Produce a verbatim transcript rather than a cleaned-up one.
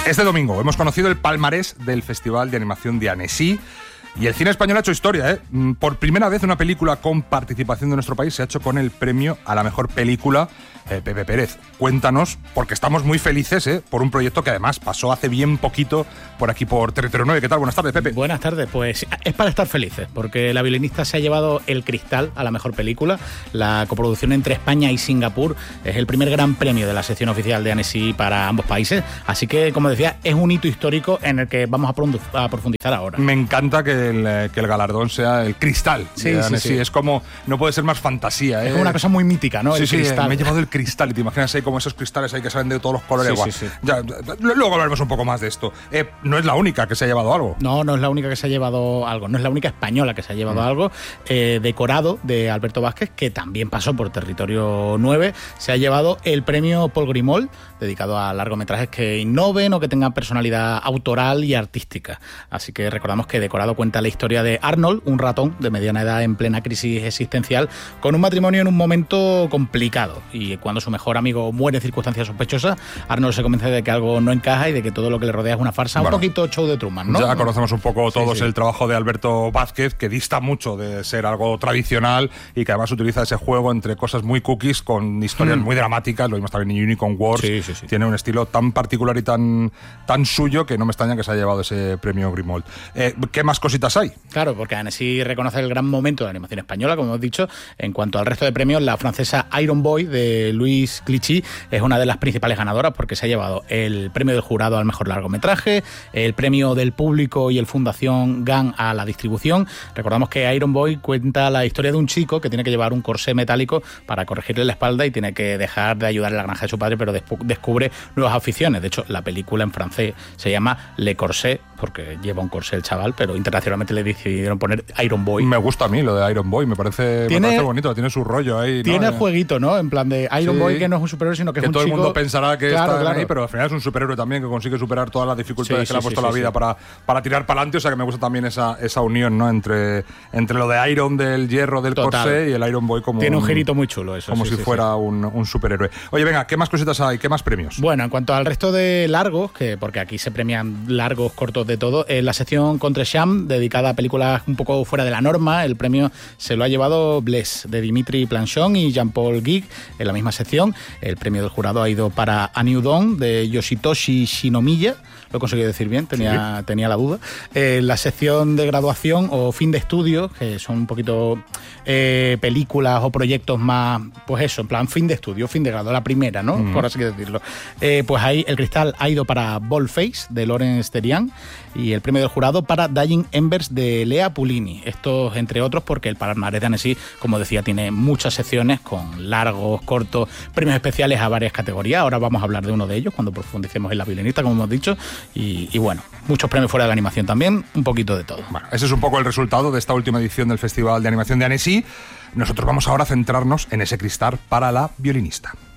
Este domingo hemos conocido el palmarés del Festival de Animación de Annecy. Y el cine español ha hecho historia, ¿eh? Por primera vez una película con participación de nuestro país se ha hecho con el premio a la mejor película. eh, Pepe Pérez, cuéntanos, porque estamos muy felices, ¿eh? Por un proyecto que además pasó hace bien poquito por aquí por Territorio nueve. ¿Qué tal? Buenas tardes, Pepe. Buenas tardes, pues es para estar felices, porque La Violinista se ha llevado el Cristal a la mejor película. La coproducción entre España y Singapur es el primer gran premio de la sección oficial de Annecy para ambos países, así que, como decía, es un hito histórico en el que vamos a profundizar ahora. Me encanta que el, que el galardón sea el Cristal. Sí, sí, sí. Es como, no puede ser más fantasía, ¿eh? Es una cosa muy mítica, ¿no? Sí, el sí, cristal. me he llevado el Cristal y te imaginas ahí como esos cristales ahí que salen de todos los colores. Sí, Guau. sí, sí. Ya, luego hablaremos un poco más de esto. Eh, no es la única que se ha llevado algo. No, no es la única que se ha llevado algo, no es la única española que se ha llevado mm. algo. Eh, Decorado, de Alberto Vázquez, que también pasó por Territorio nueve, se ha llevado el premio Paul Grimol, dedicado a largometrajes que innoven o que tengan personalidad autoral y artística. Así que recordamos que Decorado cuenta la historia de Arnold, un ratón de mediana edad en plena crisis existencial, con un matrimonio en un momento complicado. Y cuando su mejor amigo muere en circunstancias sospechosas, Arnold se convence de que algo no encaja y de que todo lo que le rodea es una farsa, bueno, un poquito show de Truman, ¿no? Ya conocemos un poco todos sí, sí. el trabajo de Alberto Vázquez, que dista mucho de ser algo tradicional y que además utiliza ese juego entre cosas muy cookies con historias mm. muy dramáticas. Lo vimos también en Unicorn Wars. Sí, sí, sí. Tiene un estilo tan particular y tan, tan suyo que no me extraña que se haya llevado ese premio Grimald. Eh, ¿Qué más cositas hay? Claro, porque Annecy reconoce el gran momento de la animación española, como hemos dicho. En cuanto al resto de premios, la francesa Iron Boy de Louis Clichy es una de las principales ganadoras porque se ha llevado el premio del jurado al mejor largometraje, el premio del público y el Fundación G A N a la distribución. Recordamos que Iron Boy cuenta la historia de un chico que tiene que llevar un corsé metálico para corregirle la espalda y tiene que dejar de ayudar en la granja de su padre, pero despu- descubre nuevas aficiones. De hecho, la película en francés se llama Le Corsé, porque lleva un corsé el chaval, pero internacionalmente le decidieron poner Iron Boy. Me gusta a mí lo de Iron Boy, me parece, ¿Tiene, me parece bonito, tiene su rollo ahí, ¿no? Tiene el jueguito, ¿no? En plan de Iron sí. Boy, que no es un superhéroe, sino que, que es un todo chico... el mundo pensará que claro, está claro. ahí, pero al final es un superhéroe también que consigue superar todas las dificultades sí, que sí, le ha puesto sí, la vida sí. para, para tirar para adelante. O sea que me gusta también esa, esa unión, ¿no? Entre, entre lo de Iron, del hierro, del Total. corsé, y el Iron Boy como tiene un, un girito muy chulo eso. Como sí, si sí, fuera sí. Un, un superhéroe. Oye, venga, ¿qué más cositas hay? ¿Qué más premios? Bueno, en cuanto al resto de largos, que porque aquí se premian largos, cortos, de todo, en la sección Contre-Champ, dedicada a películas un poco fuera de la norma, el premio se lo ha llevado Bless, de Dimitri Planchon y Jean-Paul Guig, en la misma sección. El premio del jurado ha ido para A New Dawn, de Yoshitoshi Shinomiya. Lo he conseguido decir bien, tenía, sí. tenía la duda. Eh, la sección de graduación o fin de estudio, que son un poquito eh, películas o proyectos más, pues eso, en plan fin de estudio, fin de grado, la primera, ¿no? Mm. Por así decirlo. Eh, pues ahí el Cristal ha ido para Ballface, de Lawrence Terian, y el premio del jurado para Dying Embers, de Lea Pulini. Estos, entre otros, porque el palmarés de Annecy, como decía, tiene muchas secciones con largos, cortos, premios especiales a varias categorías. Ahora vamos a hablar de uno de ellos cuando profundicemos en La Violinista, como hemos dicho. Y, y bueno, muchos premios fuera de la animación también, un poquito de todo. Bueno, ese es un poco el resultado de esta última edición del Festival de Animación de Annecy. Nosotros vamos ahora a centrarnos en ese Cristal para La Violinista.